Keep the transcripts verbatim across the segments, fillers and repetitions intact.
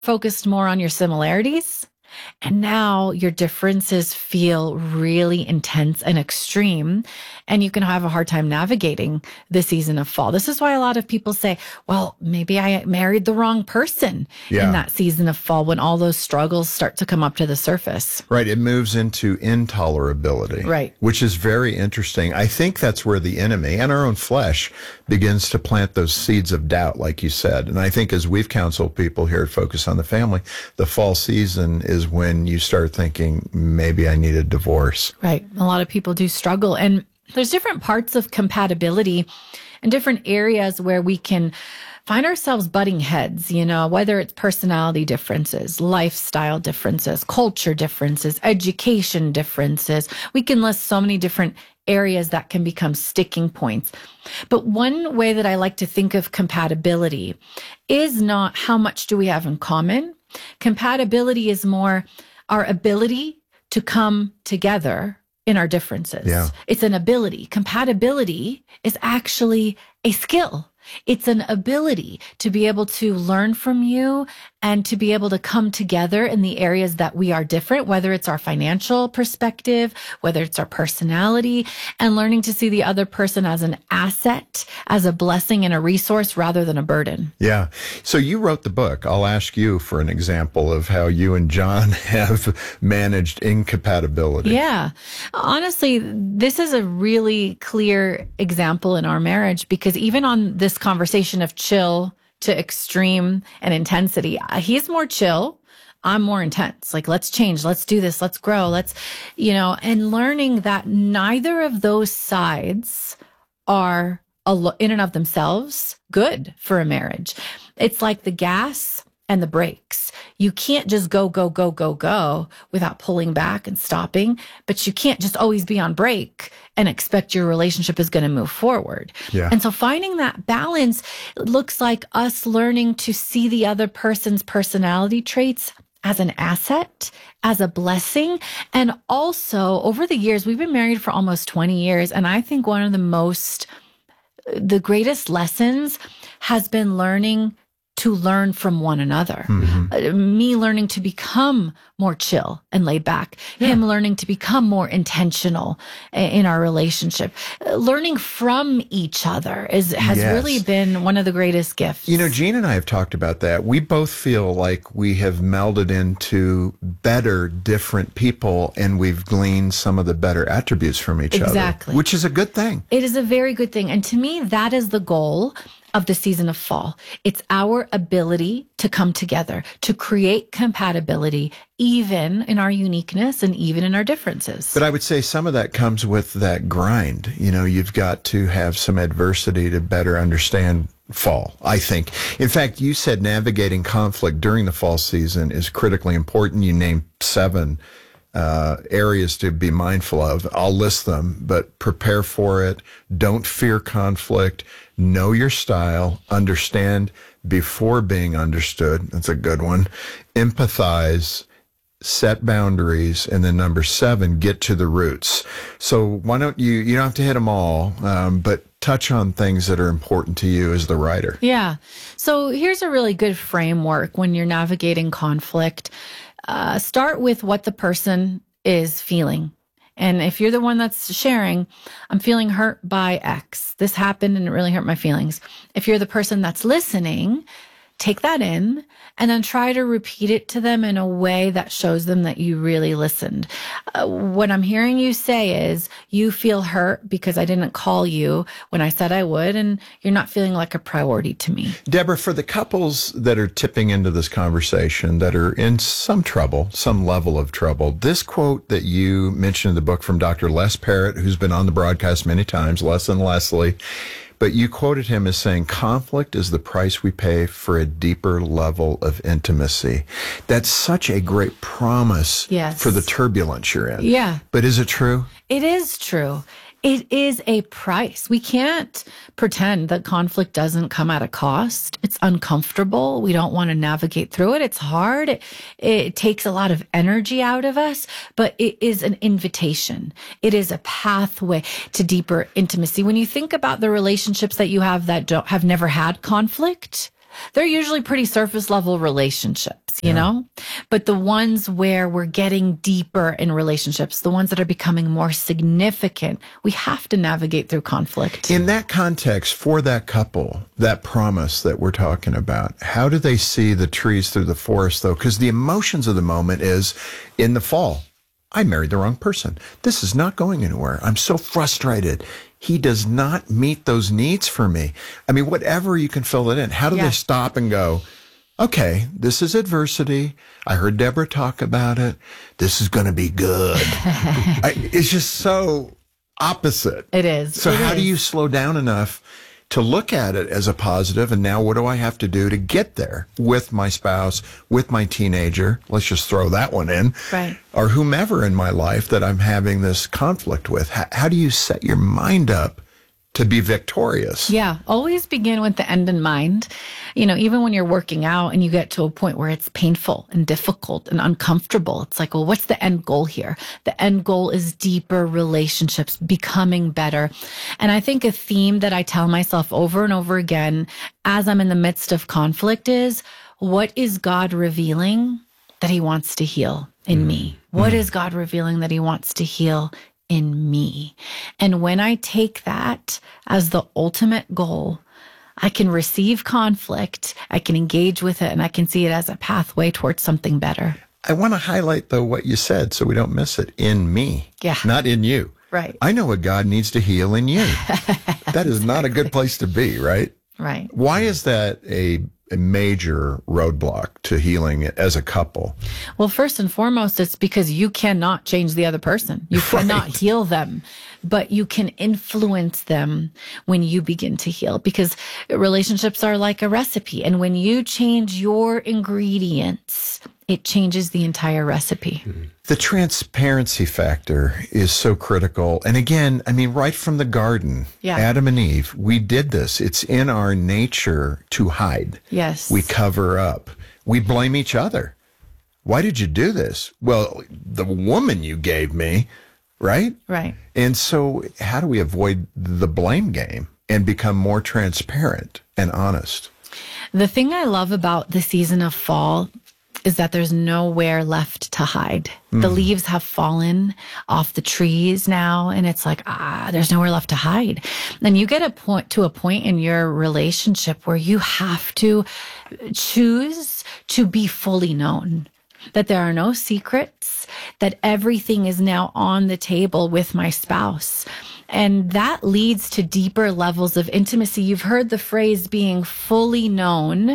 focused more on your similarities. And now your differences feel really intense and extreme, and you can have a hard time navigating the season of fall. This is why a lot of people say, well, maybe I married the wrong person yeah. in that season of fall, when all those struggles start to come up to the surface. Right. It moves into intolerability. Right. Which is very interesting. I think that's where the enemy and our own flesh begins to plant those seeds of doubt, like you said. And I think as we've counseled people here at Focus on the Family, the fall season is when you start thinking, maybe I need a divorce. Right. A lot of people do struggle. And there's different parts of compatibility and different areas where we can find ourselves butting heads, you know, whether it's personality differences, lifestyle differences, culture differences, education differences. We can list so many different areas that can become sticking points. But one way that I like to think of compatibility is not how much do we have in common. Compatibility is more our ability to come together in our differences. Yeah. It's an ability. Compatibility is actually a skill. It's an ability to be able to learn from you and to be able to come together in the areas that we are different, whether it's our financial perspective, whether it's our personality, and learning to see the other person as an asset, as a blessing and a resource rather than a burden. Yeah. So you wrote the book. I'll ask you for an example of how you and John have managed incompatibility. Yeah. Honestly, this is a really clear example in our marriage, because even on this conversation of chill to extreme and intensity, he's more chill. I'm more intense. Like, let's change. Let's do this. Let's grow. Let's, you know, and learning that neither of those sides are in and of themselves good for a marriage. It's like the gas and the brakes. You can't just go, go, go, go, go without pulling back and stopping, but you can't just always be on brake and expect your relationship is going to move forward. Yeah. And so finding that balance looks like us learning to see the other person's personality traits as an asset, as a blessing. And also, over the years, we've been married for almost twenty years. And I think one of the most, the greatest lessons has been learning to learn from one another. Mm-hmm. Uh, me learning to become more chill and laid back. Yeah. Him learning to become more intentional in our relationship. Uh, learning from each other is has yes. really been one of the greatest gifts. You know, Gene and I have talked about that. We both feel like we have melded into better, different people, and we've gleaned some of the better attributes from each exactly. other. Exactly. Which is a good thing. It is a very good thing. And to me, that is the goal of the season of fall. It's our ability to come together, to create compatibility, even in our uniqueness and even in our differences. But I would say some of that comes with that grind. You know, you've got to have some adversity to better understand fall, I think. In fact, you said navigating conflict during the fall season is critically important. You named seven Uh, areas to be mindful of. I'll list them, but prepare for it. Don't fear conflict. Know your style. Understand before being understood. That's a good one. Empathize. Set boundaries. And then number seven, get to the roots. So why don't you, you don't have to hit them all, um, but touch on things that are important to you as the writer. Yeah. So here's a really good framework when you're navigating conflict. Uh, start with what the person is feeling. And if you're the one that's sharing, I'm feeling hurt by X. This happened and it really hurt my feelings. If you're the person that's listening, take that in and then try to repeat it to them in a way that shows them that you really listened. Uh, what I'm hearing you say is you feel hurt because I didn't call you when I said I would, and you're not feeling like a priority to me. Deborah, for the couples that are tipping into this conversation, that are in some trouble, some level of trouble, this quote that you mentioned in the book from Doctor Les Parrott, who's been on the broadcast many times, Les and Leslie, but you quoted him as saying, conflict is the price we pay for a deeper level of intimacy. That's such a great promise yes. for the turbulence you're in. Yeah. But is it true? It is true. It is a price. We can't pretend that conflict doesn't come at a cost. It's uncomfortable. We don't want to navigate through it. It's hard. It, it takes a lot of energy out of us, but it is an invitation. It is a pathway to deeper intimacy. When you think about the relationships that you have that don't, have never had conflict, they're usually pretty surface level relationships, you yeah. know, but the ones where we're getting deeper in relationships, the ones that are becoming more significant, we have to navigate through conflict. In that context, for that couple, that promise that we're talking about, how do they see the trees through the forest, though? Because the emotions of the moment is in the fall. I married the wrong person. This is not going anywhere. I'm so frustrated. He does not meet those needs for me. I mean, whatever you can fill it in. How do yeah. they stop and go, okay, this is adversity. I heard Deborah talk about it. This is going to be good. I, it's just so opposite. It is. So it how is. do you slow down enough to look at it as a positive? And now what do I have to do to get there with my spouse, with my teenager? Let's just throw that one in. Right. Or whomever in my life that I'm having this conflict with. How, how do you set your mind up to be victorious? Yeah. Always begin with the end in mind. You know, even when you're working out and you get to a point where it's painful and difficult and uncomfortable, it's like, well, what's the end goal here? The end goal is deeper relationships, becoming better. And I think a theme that I tell myself over and over again as I'm in the midst of conflict is, what is God revealing that he wants to heal in mm. me? What mm. is God revealing that he wants to heal in me? And when I take that as the ultimate goal, I can receive conflict, I can engage with it, and I can see it as a pathway towards something better. I want to highlight, though, what you said so we don't miss it. In me. Yeah. Not in you. Right. I know what God needs to heal in you. That is not a good place to be, right? Right. Why is that a a major roadblock to healing as a couple? Well, first and foremost, it's because you cannot change the other person. You right. cannot heal them, but you can influence them when you begin to heal, because relationships are like a recipe. And when you change your ingredients, it changes the entire recipe. Mm-hmm. The transparency factor is so critical. And again, I mean, right from the garden, yeah. Adam and Eve, we did this. It's in our nature to hide. Yes. We cover up. We blame each other. Why did you do this? Well, the woman you gave me, right? Right. And so how do we avoid the blame game and become more transparent and honest? The thing I love about the season of fall is that there's nowhere left to hide. Mm. The leaves have fallen off the trees now, and it's like, ah, there's nowhere left to hide. And you get a point to a point in your relationship where you have to choose to be fully known, that there are no secrets, that everything is now on the table with my spouse. And that leads to deeper levels of intimacy. You've heard the phrase being fully known,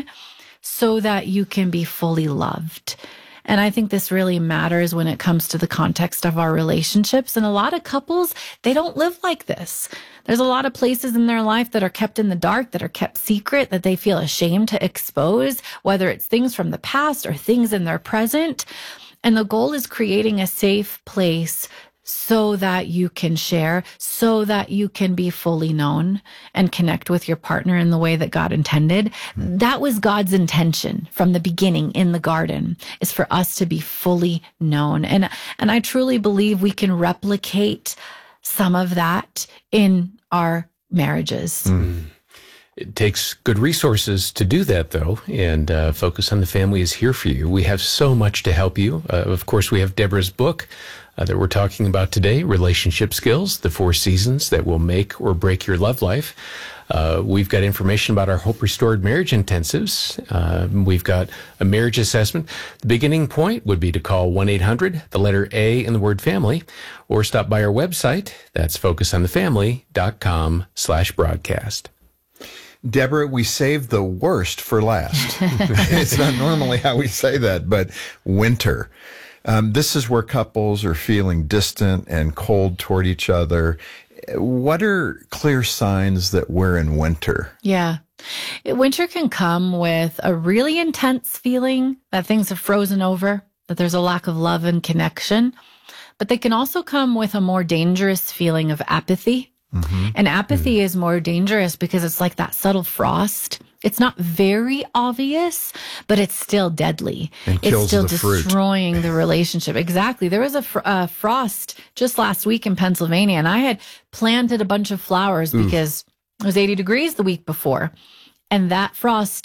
so that you can be fully loved. And I think this really matters when it comes to the context of our relationships. And a lot of couples, they don't live like this. There's a lot of places in their life that are kept in the dark, that are kept secret, that they feel ashamed to expose, whether it's things from the past or things in their present. And the goal is creating a safe place so that you can share, so that you can be fully known and connect with your partner in the way that God intended. That was God's intention from the beginning in the garden, is for us to be fully known. And, and I truly believe we can replicate some of that in our marriages. Mm. It takes good resources to do that, though, and uh, Focus on the Family is here for you. We have so much to help you. Uh, of course, we have Deborah's book uh, that we're talking about today, Relationship Skills, the Four Seasons That Will Make or Break Your Love Life. Uh, we've got information about our Hope Restored Marriage Intensives. Uh, we've got a marriage assessment. The beginning point would be to call one eight hundred, the letter A in the word family, or stop by our website. That's focusonthefamily.com slash broadcast. Deborah, we saved the worst for last. It's not normally how we say that, but winter. Um, this is where couples are feeling distant and cold toward each other. What are clear signs that we're in winter? Yeah. Winter can come with a really intense feeling that things have frozen over, that there's a lack of love and connection. But they can also come with a more dangerous feeling of apathy. Mm-hmm. And apathy mm-hmm. is more dangerous because it's like that subtle frost. It's not very obvious, but it's still deadly. And it's kills still the destroying fruit. the relationship. Exactly. There was a fr- uh, frost just last week in Pennsylvania, and I had planted a bunch of flowers Oof. because it was eighty degrees the week before. And that frost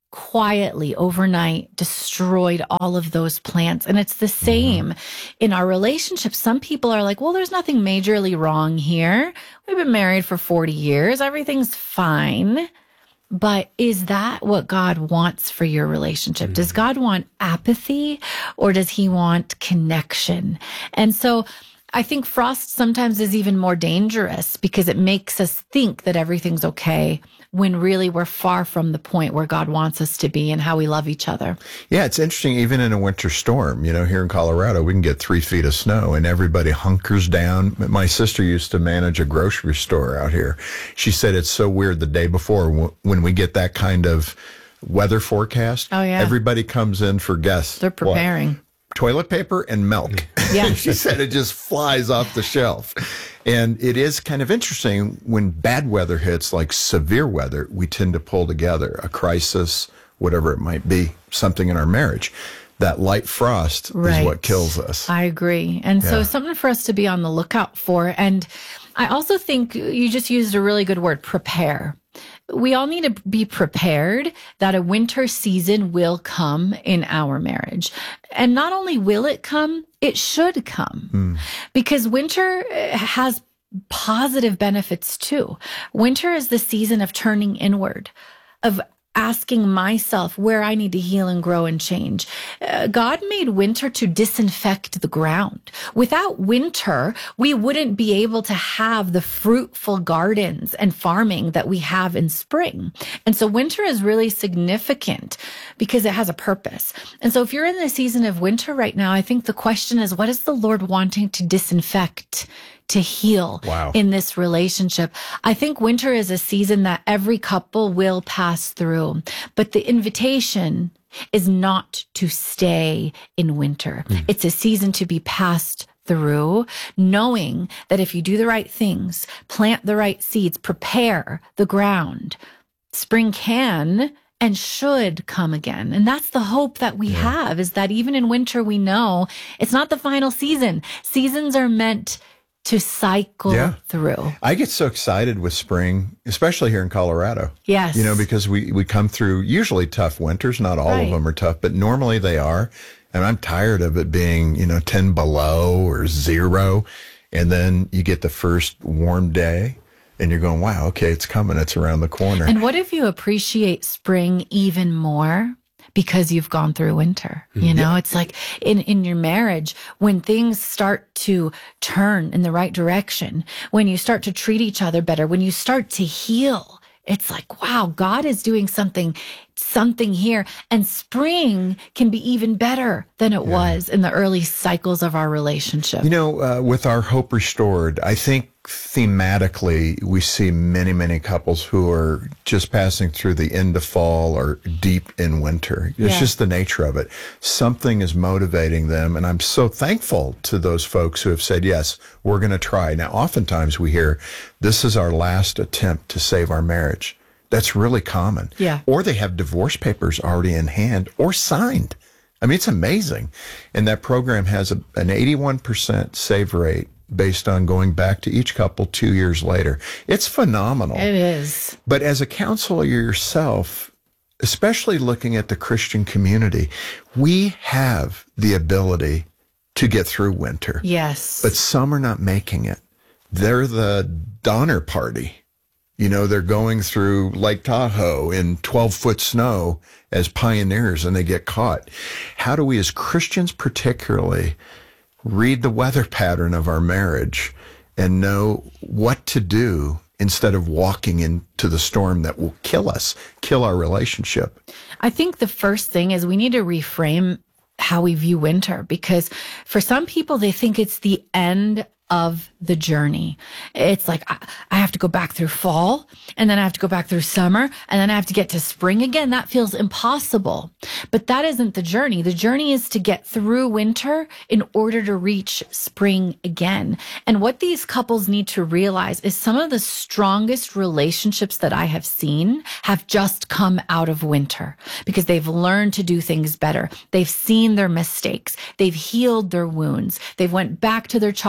quietly overnight destroyed all of those plants. And it's the same mm-hmm. in our relationships. Some people are like, well, there's nothing majorly wrong here. We've been married for forty years. Everything's fine. But is that what God wants for your relationship? Mm-hmm. Does God want apathy or does he want connection? And so I think frost sometimes is even more dangerous because it makes us think that everything's okay when really we're far from the point where God wants us to be and how we love each other. Yeah, it's interesting. Even in a winter storm, you know, here in Colorado, we can get three feet of snow and everybody hunkers down. My sister used to manage a grocery store out here. She said it's so weird the day before when we get that kind of weather forecast. Oh, yeah. Everybody comes in for guests. They're preparing. What? Toilet paper and milk. Yeah. She said it just flies off the shelf. And it is kind of interesting when bad weather hits, like severe weather, we tend to pull together a crisis, whatever it might be, something in our marriage. That light frost right. is what kills us. I agree. And yeah. so something for us to be on the lookout for. And I also think you just used a really good word, prepare. We all need to be prepared that a winter season will come in our marriage. And not only will it come, it should come. Mm. Because winter has positive benefits too. Winter is the season of turning inward, of asking myself where I need to heal and grow and change. Uh, God made winter to disinfect the ground. Without winter, we wouldn't be able to have the fruitful gardens and farming that we have in spring. And so winter is really significant because it has a purpose. And so if you're in the season of winter right now, I think the question is, what is the Lord wanting to disinfect, to heal wow. in this relationship? I think winter is a season that every couple will pass through, but the invitation is not to stay in winter. Mm. It's a season to be passed through, knowing that if you do the right things, plant the right seeds, prepare the ground, spring can and should come again. And that's the hope that we yeah. have, is that even in winter, we know it's not the final season. Seasons are meant to cycle yeah. through. I get so excited with spring, especially here in Colorado. Yes. You know, because we, we come through usually tough winters. Not all right. of them are tough, but normally they are. And I'm tired of it being, you know, ten below or zero. And then you get the first warm day and you're going, wow, okay, it's coming. It's around the corner. And what if you appreciate spring even more? Because you've gone through winter, you know, yeah. it's like in, in your marriage, when things start to turn in the right direction, when you start to treat each other better, when you start to heal, it's like, wow, God is doing something, something here. And spring can be even better than it yeah. was in the early cycles of our relationship. You know, uh, with our Hope Restored, I think thematically, we see many, many couples who are just passing through the end of fall or deep in winter. It's yeah. just the nature of it. Something is motivating them. And I'm so thankful to those folks who have said, yes, we're going to try. Now, oftentimes we hear, this is our last attempt to save our marriage. That's really common. Yeah. Or they have divorce papers already in hand or signed. I mean, it's amazing. And that program has a, an eighty-one percent save rate based on going back to each couple two years later. It's phenomenal. It is. But as a counselor yourself, especially looking at the Christian community, we have the ability to get through winter. Yes. But some are not making it. They're the Donner Party. You know, they're going through Lake Tahoe in twelve-foot snow as pioneers, and they get caught. How do we, as Christians particularly, read the weather pattern of our marriage and know what to do instead of walking into the storm that will kill us, kill our relationship? I think the first thing is we need to reframe how we view winter, because for some people, they think it's the end of the journey. It's like, I, I have to go back through fall, and then I have to go back through summer, and then I have to get to spring again. That feels impossible. But that isn't the journey. The journey is to get through winter in order to reach spring again. And what these couples need to realize is some of the strongest relationships that I have seen have just come out of winter, because they've learned to do things better. They've seen their mistakes. They've healed their wounds. They've went back to their childhood trauma.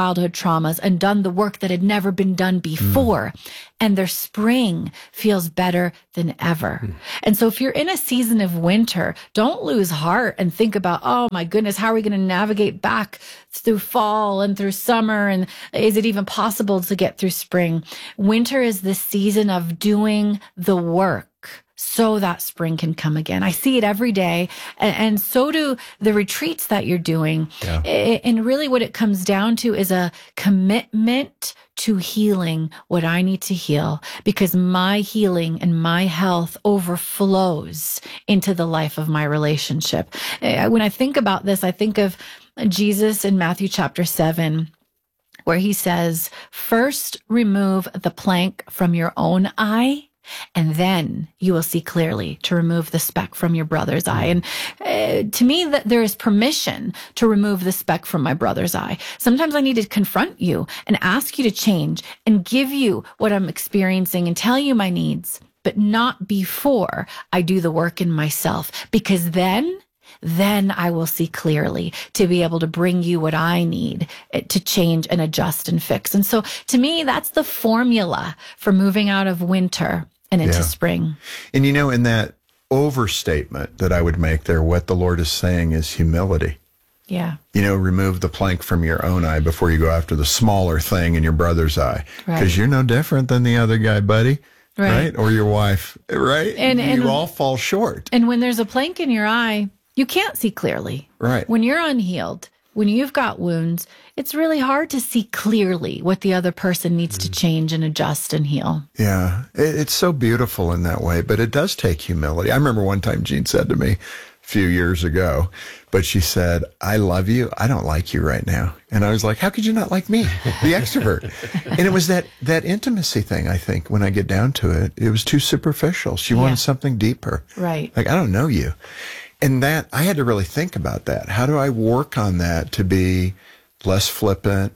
traumas and done the work that had never been done before. Mm. And their spring feels better than ever. Mm. And so if you're in a season of winter, don't lose heart and think about, oh my goodness, how are we going to navigate back through fall and through summer? And is it even possible to get through spring? Winter is the season of doing the work so that spring can come again. I see it every day. And, and so do the retreats that you're doing. Yeah. And really what it comes down to is a commitment to healing what I need to heal, because my healing and my health overflows into the life of my relationship. When I think about this, I think of Jesus in Matthew chapter seven, where he says, first remove the plank from your own eye, and then you will see clearly to remove the speck from your brother's eye. And uh, to me, that there is permission to remove the speck from my brother's eye. Sometimes I need to confront you and ask you to change and give you what I'm experiencing and tell you my needs, but not before I do the work in myself, because then then I will see clearly to be able to bring you what I need to change and adjust and fix. And so to me, that's the formula for moving out of winter and into yeah. spring. And you know, in that overstatement that I would make there, what the Lord is saying is humility. Yeah. You know, remove the plank from your own eye before you go after the smaller thing in your brother's eye. Because right. you're no different than the other guy, buddy. Right. right? Or your wife. Right? And, and you all fall short. And when there's a plank in your eye, you can't see clearly. Right. When you're unhealed, when you've got wounds, it's really hard to see clearly what the other person needs mm. to change and adjust and heal. Yeah. It, it's so beautiful in that way, but it does take humility. I remember one time Jean said to me a few years ago, but she said, I love you. I don't like you right now. And I was like, how could you not like me, the extrovert? And it was that, that intimacy thing, I think, when I get down to it, it was too superficial. She wanted yeah. something deeper. Right. Like, I don't know you. And that, I had to really think about that. How do I work on that to be less flippant,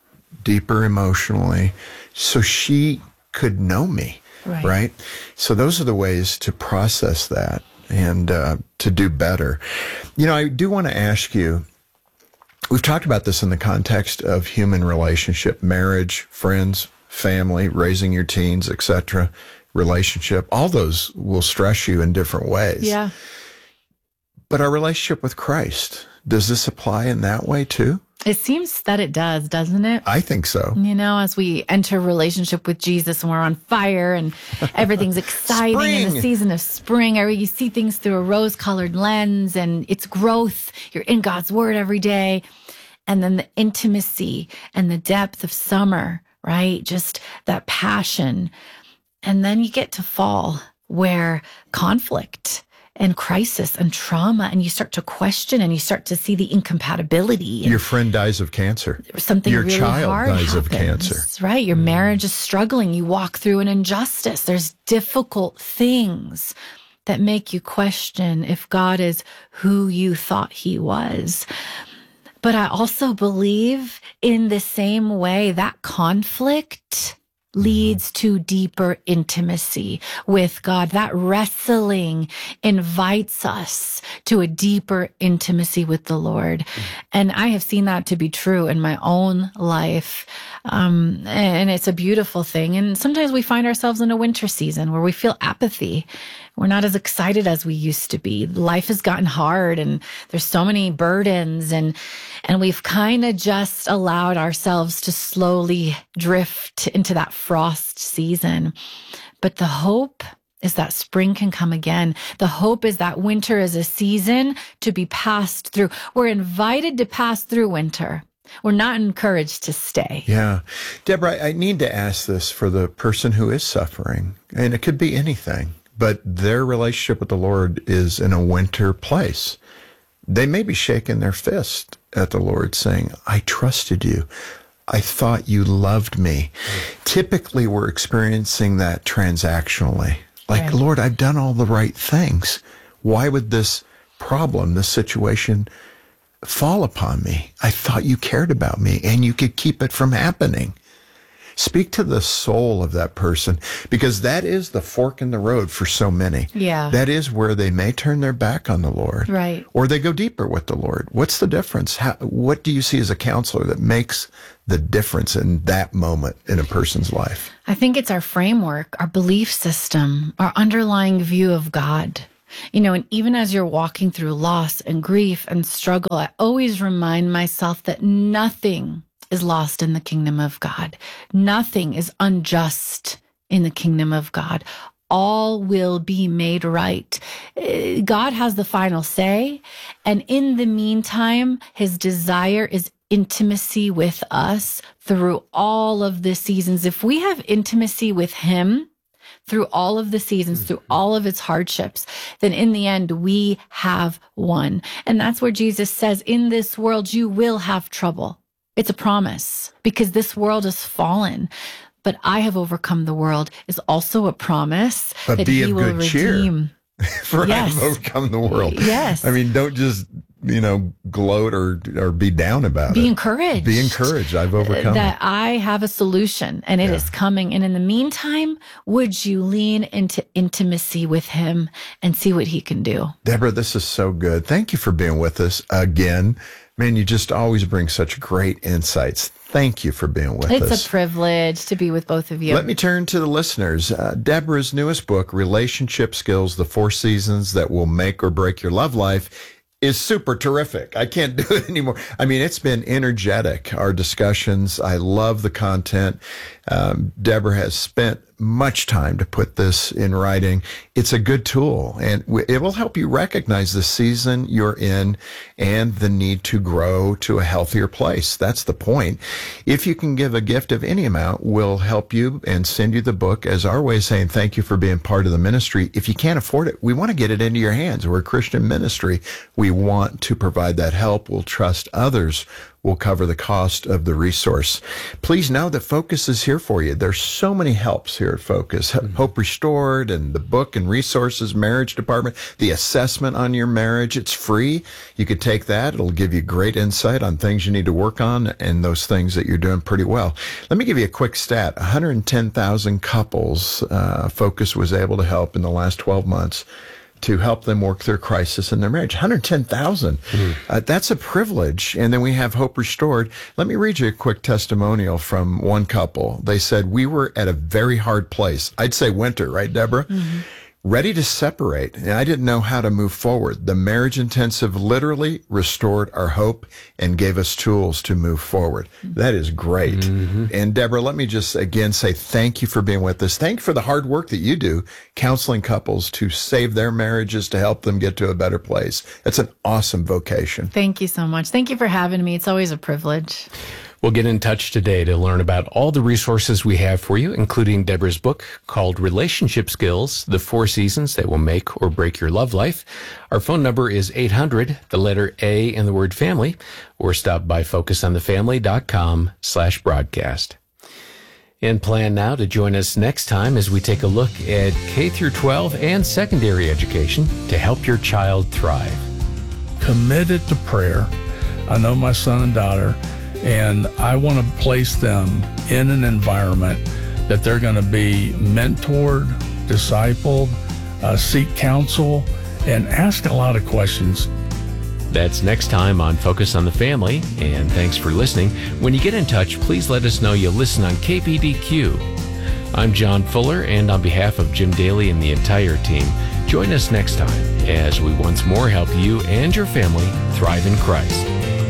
deeper emotionally, so she could know me, right? right? So those are the ways to process that and uh, to do better. You know, I do want to ask you, we've talked about this in the context of human relationship, marriage, friends, family, raising your teens, et cetera, relationship. All those will stress you in different ways. Yeah. But our relationship with Christ, does this apply in that way too? It seems that it does, doesn't it? I think so. You know, as we enter a relationship with Jesus and we're on fire and everything's exciting in the season of spring, you see things through a rose-colored lens and it's growth. You're in God's word every day. And then the intimacy and the depth of summer, right? Just that passion. And then you get to fall where conflict and crisis and trauma, and you start to question and you start to see the incompatibility. Your friend dies of cancer. Something Your really child hard dies happens, of cancer. Right. Your marriage is struggling. You walk through an injustice. There's difficult things that make you question if God is who you thought he was. But I also believe in the same way that conflict leads to deeper intimacy with God. That wrestling invites us to a deeper intimacy with the Lord. And I have seen that to be true in my own life. Um, and it's a beautiful thing. And sometimes we find ourselves in a winter season where we feel apathy. We're not as excited as we used to be. Life has gotten hard and there's so many burdens and, and we've kind of just allowed ourselves to slowly drift into that frost season. But the hope is that spring can come again. The hope is that winter is a season to be passed through. We're invited to pass through winter. We're not encouraged to stay. Yeah. Deborah, I need to ask this for the person who is suffering, and it could be anything, but their relationship with the Lord is in a winter place. They may be shaking their fist at the Lord saying, I trusted you. I thought you loved me. Mm. Typically, we're experiencing that transactionally. Like, right. Lord, I've done all the right things. Why would this problem, this situation fall upon me? I thought you cared about me and you could keep it from happening. Speak to the soul of that person, because that is the fork in the road for so many. Yeah. That is where they may turn their back on the Lord. Right. Or they go deeper with the Lord. What's the difference? How, what do you see as a counselor that makes the difference in that moment in a person's life? I think it's our framework, our belief system, our underlying view of God. You know, and even as you're walking through loss and grief and struggle, I always remind myself that nothing is lost in the kingdom of God. Nothing is unjust in the kingdom of God. All will be made right. God has the final say. And in the meantime, his desire is intimacy with us through all of the seasons. If we have intimacy with him, through all of the seasons, through all of its hardships, then in the end, we have won. And that's where Jesus says, in this world, you will have trouble. It's a promise, because this world is fallen, but I have overcome the world is also a promise but that be he of will good cheer. redeem. For Yes. I have overcome the world. Yes. I mean, don't just, you know, gloat or or be down about Be it. encouraged. Be encouraged. I've overcome that it. I have a solution and it Yeah. is coming. And in the meantime, would you lean into intimacy with him and see what he can do? Deborah, this is so good. Thank you for being with us again. Man, you just always bring such great insights. Thank you for being with It's us. a privilege to be with both of you. Let me turn to the listeners. Uh, Deborah's newest book, Relationship Skills, The Four Seasons That Will Make or Break Your Love Life, is super terrific. I can't do it anymore. I mean, it's been energetic, our discussions. I love the content. Um, Deborah has spent much time to put this in writing. It's a good tool, and w- it will help you recognize the season you're in and the need to grow to a healthier place. That's the point. If you can give a gift of any amount, we'll help you and send you the book as our way of saying thank you for being part of the ministry. If you can't afford it, we want to get it into your hands. We're a Christian ministry. We want to provide that help. We'll trust others will cover the cost of the resource. Please know that Focus is here for you. There's so many helps here at Focus. Hope Restored and the book and resources, marriage department, the assessment on your marriage. It's free. You could take that. It'll give you great insight on things you need to work on and those things that you're doing pretty well. Let me give you a quick stat. one hundred ten thousand couples uh, Focus was able to help in the last twelve months to help them work through crisis in their marriage. one hundred ten thousand. Mm. Uh, that's a privilege. And then we have Hope Restored. Let me read you a quick testimonial from one couple. They said, we were at a very hard place. I'd say winter, right, Deborah? Mm-hmm. Ready to separate. And I didn't know how to move forward. The marriage intensive literally restored our hope and gave us tools to move forward. Mm-hmm. That is great. Mm-hmm. And Deborah, let me just again say thank you for being with us. Thank you for the hard work that you do counseling couples to save their marriages, to help them get to a better place. It's an awesome vocation. Thank you so much. Thank you for having me. It's always a privilege. We'll get in touch today to learn about all the resources we have for you, including Deborah's book called Relationship Skills, The Four Seasons That Will Make or Break Your Love Life. Our phone number is eight hundred, the letter A and the word family, or stop by focusonthefamily.com slash broadcast. And plan now to join us next time as we take a look at K through twelve and secondary education to help your child thrive. Committed to prayer. I know my son and daughter, and I want to place them in an environment that they're going to be mentored, discipled, uh, seek counsel, and ask a lot of questions. That's next time on Focus on the Family, and thanks for listening. When you get in touch, please let us know you listen on K P D Q. I'm John Fuller, and on behalf of Jim Daly and the entire team, join us next time as we once more help you and your family thrive in Christ.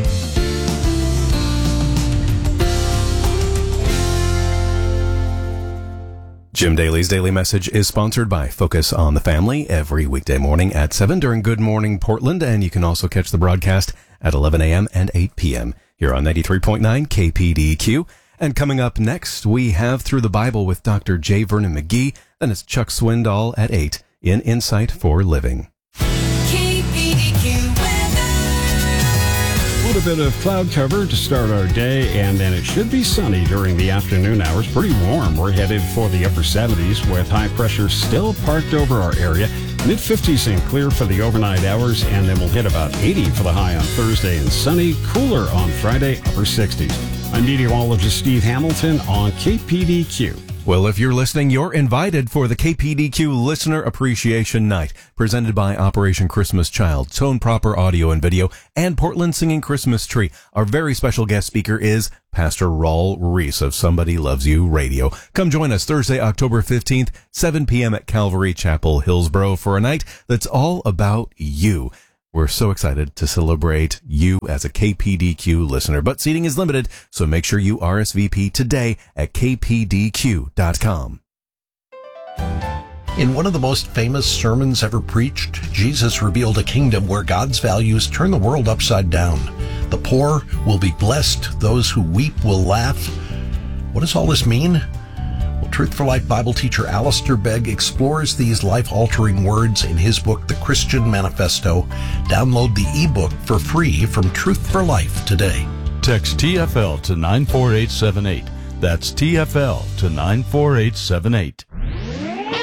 Jim Daly's Daily Message is sponsored by Focus on the Family every weekday morning at seven during Good Morning Portland, and you can also catch the broadcast at eleven a.m. and eight p.m. here on ninety-three point nine K P D Q. And coming up next, we have Through the Bible with Doctor J. Vernon McGee, then it's Chuck Swindoll at eight in Insight for Living. K P D Q weather. A little bit of cloud cover to start our day, and then it should be sunny during the afternoon hours. Pretty warm. We're headed for the upper seventies with high pressure still parked over our area. mid fifties and clear for the overnight hours, and then we'll hit about eighty for the high on Thursday and sunny. Cooler on Friday, upper sixties. I'm meteorologist Steve Hamilton on K P D Q. Well, if you're listening, you're invited for the K P D Q Listener Appreciation Night, presented by Operation Christmas Child, Tone Proper Audio and Video, and Portland Singing Christmas Tree. Our very special guest speaker is Pastor Raul Reese of Somebody Loves You Radio. Come join us Thursday, October fifteenth, seven p.m. at Calvary Chapel, Hillsboro, for a night that's all about you. We're so excited to celebrate you as a K P D Q listener, but seating is limited, so make sure you R S V P today at k p d q dot com. In one of the most famous sermons ever preached, Jesus revealed a kingdom where God's values turn the world upside down. The poor will be blessed, those who weep will laugh. What does all this mean? Well, Truth for Life Bible teacher Alistair Begg explores these life-altering words in his book, The Christian Manifesto. Download the ebook for free from Truth for Life today. Text T F L to nine four eight seven eight. That's T F L to nine four eight seven eight.